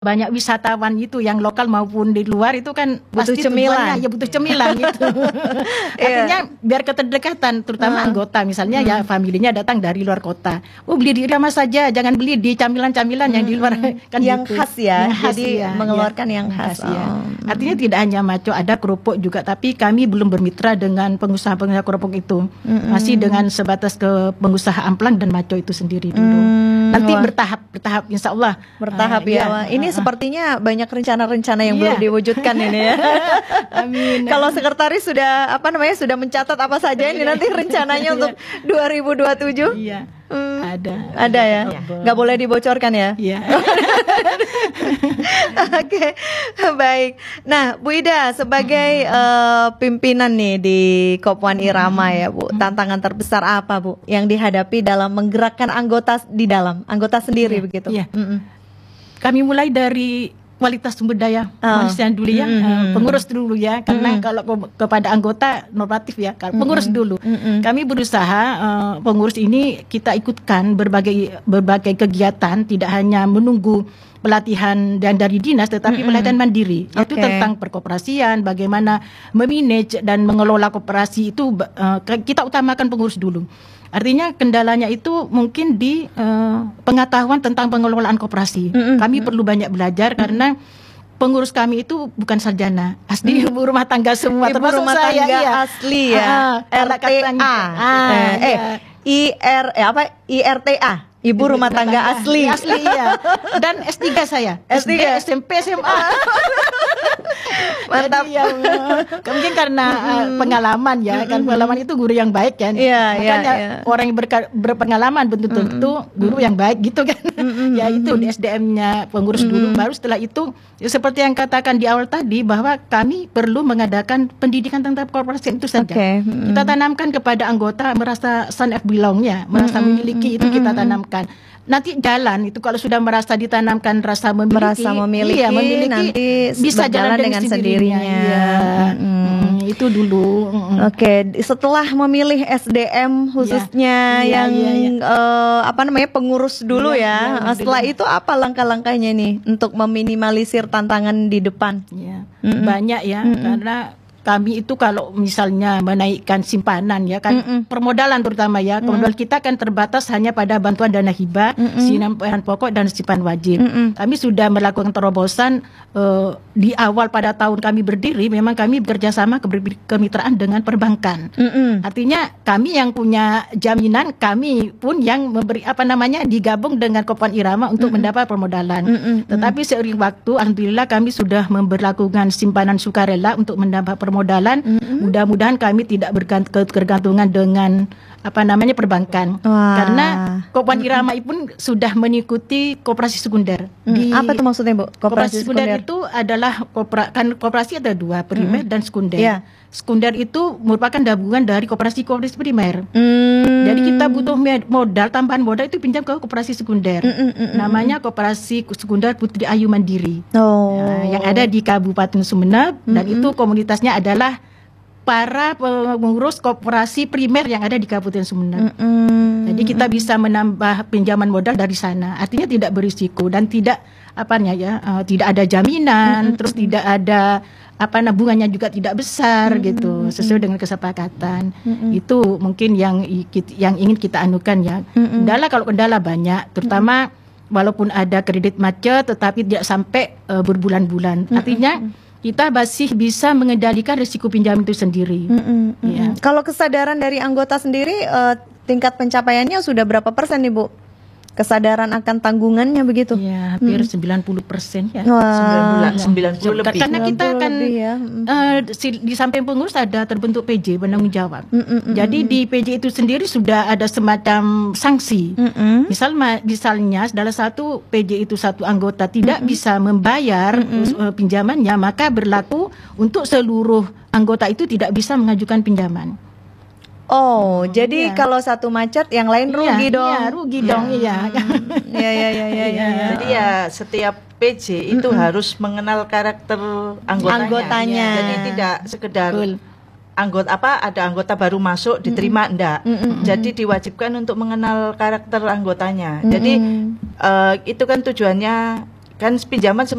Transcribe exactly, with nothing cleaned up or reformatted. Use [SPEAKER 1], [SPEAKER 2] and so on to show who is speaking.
[SPEAKER 1] banyak wisatawan itu yang lokal maupun di luar itu kan
[SPEAKER 2] butuh
[SPEAKER 1] pasti
[SPEAKER 2] cemilan,
[SPEAKER 1] ya butuh cemilan gitu. Artinya biar keterdekatan, terutama uh. anggota misalnya hmm. ya familinya datang dari luar kota. Oh beli di Irama saja, jangan beli di camilan-camilan hmm. yang di luar kan
[SPEAKER 2] yang
[SPEAKER 1] gitu.
[SPEAKER 2] khas ya.
[SPEAKER 1] Yang khas,
[SPEAKER 2] jadi
[SPEAKER 1] ya,
[SPEAKER 2] mengeluarkan
[SPEAKER 1] ya,
[SPEAKER 2] yang khas.
[SPEAKER 1] khas ya.
[SPEAKER 2] Oh.
[SPEAKER 1] Artinya tidak hanya maco, ada kerupuk juga, tapi kami belum bermitra dengan pengusaha-pengusaha kerupuk itu. Hmm. Masih dengan sebatas ke pengusaha amplang dan maco itu sendiri dulu. Hmm. Nanti wah. bertahap, bertahap insya Allah.
[SPEAKER 2] Bertahap uh, ya. ya. Ini uh, sepertinya banyak rencana-rencana yang yeah. belum diwujudkan ini ya. Amin. Kalau sekretaris sudah apa namanya sudah mencatat apa saja ini nanti rencananya untuk dua ribu dua puluh tujuh?
[SPEAKER 1] Iya.
[SPEAKER 2] Hmm.
[SPEAKER 1] Ada.
[SPEAKER 2] Ada ya. Nggak boleh dibocorkan ya.
[SPEAKER 1] Iya.
[SPEAKER 2] Oke, baik. Nah, Bu Ida sebagai hmm. uh, pimpinan nih di Kopwan Irama ya, Bu. Tantangan terbesar apa, Bu, yang dihadapi dalam menggerakkan anggota di dalam, anggota sendiri
[SPEAKER 1] iya.
[SPEAKER 2] begitu?
[SPEAKER 1] Iya. Mm -mm. Kami mulai dari kualitas sumber daya oh. manusia dulu ya, mm -hmm. pengurus dulu ya, karena mm -hmm. kalau ke kepada anggota normatif ya, pengurus mm -hmm. dulu. Mm -hmm. Kami berusaha uh, pengurus ini kita ikutkan berbagai berbagai kegiatan, tidak hanya menunggu pelatihan dan dari dinas, tetapi mm -hmm. pelatihan mandiri, okay. yaitu tentang perkoperasian, bagaimana memanage dan mengelola koperasi itu uh, kita utamakan pengurus dulu. Artinya kendalanya itu mungkin di uh, pengetahuan tentang pengelolaan koperasi. Mm-hmm. Kami perlu banyak belajar mm-hmm. karena pengurus kami itu bukan sarjana, asli ibu rumah tangga semua,
[SPEAKER 2] ibu
[SPEAKER 1] termasuk
[SPEAKER 2] rumah
[SPEAKER 1] saya,
[SPEAKER 2] tangga
[SPEAKER 1] iya.
[SPEAKER 2] asli ya,
[SPEAKER 1] ah,
[SPEAKER 2] R T A, ah, eh, eh, I R, eh, apa, I R T A. Ibu rumah tangga, tangga asli.
[SPEAKER 1] Asli ya. Dan S tiga saya.
[SPEAKER 2] S tiga,
[SPEAKER 1] S D, S M P, S M A.
[SPEAKER 2] Mantap.
[SPEAKER 1] Jadi yang mungkin karena uh, pengalaman ya, kan pengalaman itu guru yang baik kan.
[SPEAKER 2] Iya,
[SPEAKER 1] Makanya
[SPEAKER 2] iya, iya.
[SPEAKER 1] orang yang berka, berpengalaman tentu-tentu guru yang baik gitu kan. Ya itu di S D M-nya pengurus dulu, baru setelah itu ya, seperti yang katakan di awal tadi bahwa kami perlu mengadakan pendidikan tentang koperasi itu saja.
[SPEAKER 2] Okay.
[SPEAKER 1] Kita tanamkan kepada anggota merasa son of belong-nya, merasa memiliki itu kita tanamkan. Nanti jalan itu kalau sudah merasa ditanamkan rasa memiliki,
[SPEAKER 2] merasa memiliki,
[SPEAKER 1] iya, memiliki
[SPEAKER 2] nanti
[SPEAKER 1] bisa jalan dengan, dengan sendirinya. sendirinya. Ya.
[SPEAKER 2] Hmm.
[SPEAKER 1] Hmm, itu dulu. Hmm.
[SPEAKER 2] Oke, okay. Setelah memilih S D M khususnya ya, yang ya, ya, ya. Uh, apa namanya pengurus dulu ya. ya, ya Setelah dulu. Itu apa langkah-langkahnya nih untuk meminimalisir tantangan di depan?
[SPEAKER 1] Ya. Hmm. Banyak ya, hmm. karena kami itu kalau misalnya menaikkan simpanan ya kan, mm-mm. permodalan terutama ya, mm-mm. modal kita kan terbatas hanya pada bantuan dana hibah, simpanan pokok dan simpan wajib. Mm-mm. Kami sudah melakukan terobosan uh, di awal pada tahun kami berdiri, memang kami bekerja sama ke- kemitraan dengan perbankan. Mm-mm. Artinya kami yang punya jaminan, kami pun yang memberi apa namanya digabung dengan Kopwan Irama untuk Mm-mm. mendapat permodalan. Mm-mm. Tetapi seiring waktu, alhamdulillah kami sudah memberlakukan simpanan sukarela untuk mendapat permodalan. Permodalan, mm-hmm. mudah-mudahan kami tidak bergantungan dengan apa namanya perbankan. Wah. Karena Kopwan Irama pun sudah mengikuti koperasi sekunder.
[SPEAKER 2] Hmm. Di apa itu maksudnya, Bu?
[SPEAKER 1] Koperasi, koperasi sekunder, sekunder itu adalah kopera, kan koperasi ada dua, primer hmm. dan sekunder. Yeah. Sekunder itu merupakan gabungan dari koperasi-koperasi primer. Hmm. Jadi kita butuh modal, tambahan modal itu pinjam ke koperasi sekunder. Hmm, hmm, hmm, Namanya Koperasi Sekunder Putri Ayu Mandiri. Oh. Nah, yang ada di Kabupaten Sumeneb, hmm, dan itu komunitasnya adalah para pengurus koperasi primer yang ada di Kabupaten Sumeneb. Mm-hmm. Jadi kita bisa menambah pinjaman modal dari sana. Artinya tidak berisiko dan tidak apanya ya, uh, tidak ada jaminan, mm-hmm. terus tidak ada apa nabungannya juga tidak besar mm-hmm. gitu, sesuai dengan kesepakatan. Mm-hmm. Itu mungkin yang yang ingin kita anukan ya. Mm-hmm. Kendala kalau kendala banyak, terutama mm-hmm. walaupun ada kredit macet tetapi tidak sampai uh, berbulan-bulan. Mm-hmm. Artinya kita masih bisa mengendalikan risiko pinjaman itu sendiri. Mm -mm, mm -mm. Ya.
[SPEAKER 2] Kalau kesadaran dari anggota sendiri, uh, tingkat pencapaiannya sudah berapa persen nih, Bu? Kesadaran akan tanggungannya begitu?
[SPEAKER 1] Ya, hampir mm. sembilan puluh persen ya.
[SPEAKER 2] Wah.
[SPEAKER 3] sembilan puluh lebih.
[SPEAKER 1] Karena kita kan
[SPEAKER 2] ya.
[SPEAKER 1] uh, di samping pengurus ada terbentuk P J, penanggung jawab. Mm -mm, Jadi mm -mm. di P J itu sendiri sudah ada semacam sanksi. Mm -mm. Misal misalnya salah satu P J itu satu anggota tidak mm -mm. bisa membayar mm -mm. pinjamannya, maka berlaku untuk seluruh anggota itu tidak bisa mengajukan pinjaman.
[SPEAKER 2] Oh, hmm, jadi ya. Kalau satu macet, yang lain rugi
[SPEAKER 1] ya,
[SPEAKER 2] dong.
[SPEAKER 1] Iya, rugi ya. dong, iya.
[SPEAKER 2] Iya, iya, iya, iya. Ya.
[SPEAKER 3] Jadi ya setiap P J itu mm -mm. harus mengenal karakter anggotanya.
[SPEAKER 2] Anggotanya.
[SPEAKER 3] Ya. Jadi tidak sekedar Betul. anggota apa ada anggota baru masuk diterima mm-hmm. enggak. Mm-hmm. Jadi diwajibkan untuk mengenal karakter anggotanya. Mm-hmm. Jadi uh, itu kan tujuannya kan pinjaman